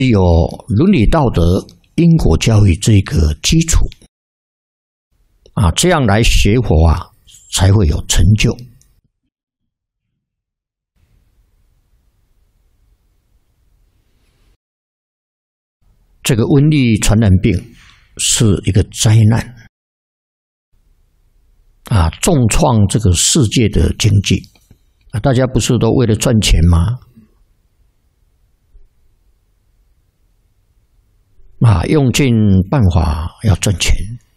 有伦理道德、因果教育这个基础啊，这样来学佛啊，才会有成就。这个瘟疫传染病是一个灾难啊，重创这个世界的经济啊！大家不是都为了赚钱吗？啊，用尽办法要赚钱。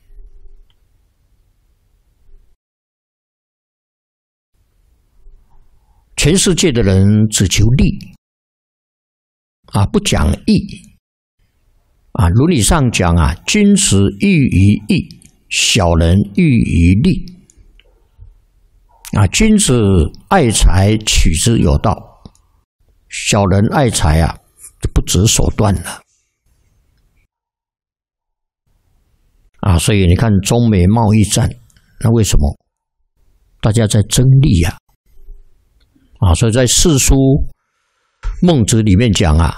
全世界的人只求利啊，不讲义。啊，伦理上讲啊，君子喻于义，小人喻于利。啊，君子爱财，取之有道；小人爱财啊，就不择手段了。啊，所以你看中美贸易战，那为什么大家在争利呀？啊，所以在《四书》孟子里面讲啊。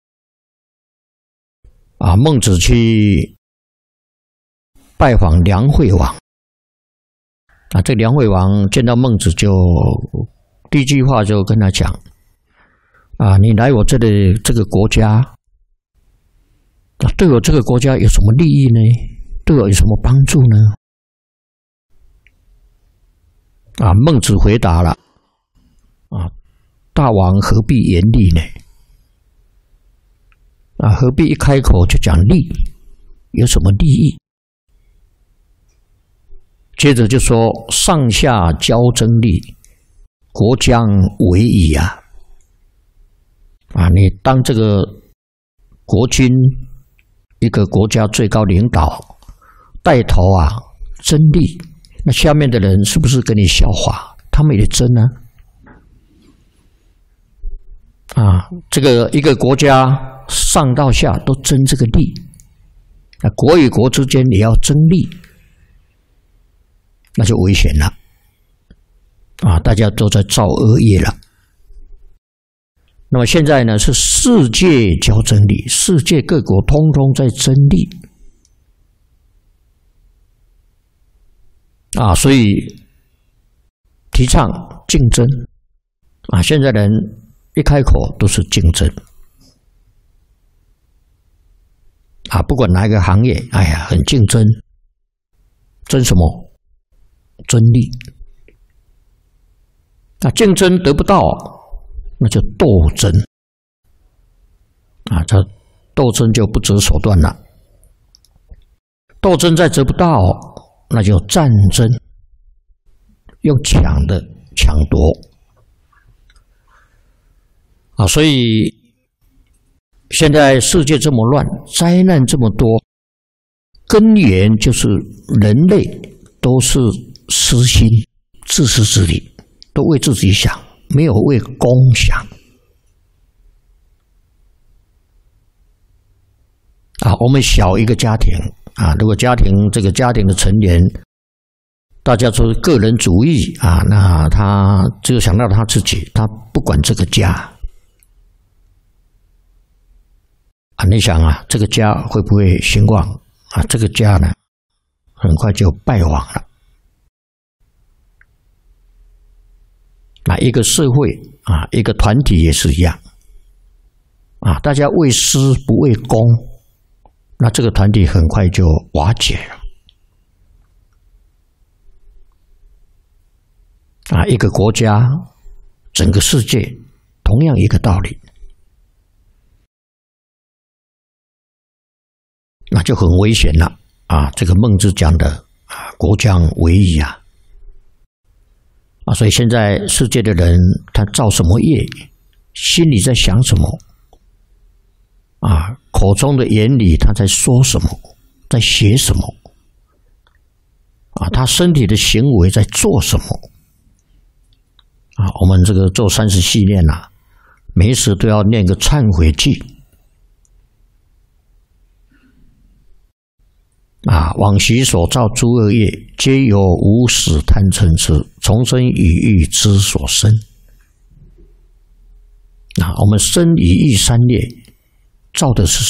孟子去拜访梁惠王啊，这梁惠王见到孟子就第一句话就跟他讲啊，你来我这里这个国家对我这个国家有什么利益呢？对我有什么帮助呢？啊，孟子回答了啊，大王何必言利呢？啊，何必一开口就讲利？有什么利益？接着就说上下交争利，国将危矣啊！啊，你当这个国君，一个国家最高领导带头啊争利，那下面的人是不是跟你笑话？他们也争呢？啊，这个一个国家。上到下都争这个利，那国与国之间也要争利，那就危险了啊！大家都在造恶业了。那么现在呢，是世界交争利，世界各国通通在争利啊，所以提倡竞争啊！现在人一开口都是竞争。啊，不管哪一个行业，哎呀，很竞争，争什么？争利。那竞争得不到，那就斗争。啊，这斗争就不择手段了。斗争再得不到，那就战争，用抢的抢夺。啊，所以。现在世界这么乱，灾难这么多，根源就是人类都是私心、自私自利，都为自己想，没有为公想。啊，我们小一个家庭啊，如果这个家庭的成员，大家说个人主义啊，那他只有想到他自己，他不管这个家。啊，你想啊，这个家会不会兴旺啊？这个家呢，很快就败亡了。那一个社会啊，一个团体也是一样啊，大家为私不为公，那这个团体很快就瓦解了。啊，一个国家，整个世界，同样一个道理。那就很危险了啊！这个孟子讲的啊，国将危矣啊！啊，所以现在世界的人他造什么业，心里在想什么啊？口中的言语他在说什么，在写什么啊？他身体的行为在做什么啊？我们这个做30系念啊，每时都要念个忏悔记。啊，往昔所造诸恶业，皆由无始贪嗔痴，从生与欲之所生。啊，我们生与欲三业， 造的是